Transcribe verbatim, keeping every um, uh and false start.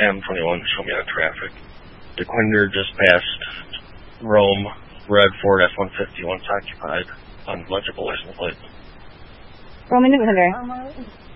M twenty-one, show me on traffic. DeQuinder just passed Rome, red Ford F one fifty, once occupied, unlegible license plate. Roman DeQuinder.